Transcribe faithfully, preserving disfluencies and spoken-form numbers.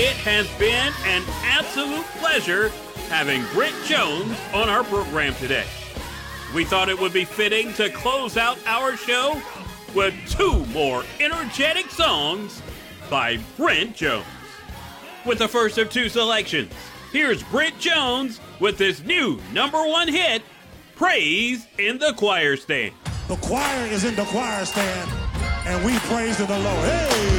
It has been an absolute pleasure having Brent Jones on our program today. We thought it would be fitting to close out our show with two more energetic songs by Brent Jones. With the first of two selections, here's Brent Jones with his new number one hit, Praise in the Choir Stand. The choir is in the choir stand, and we praise to the Lord. Hey!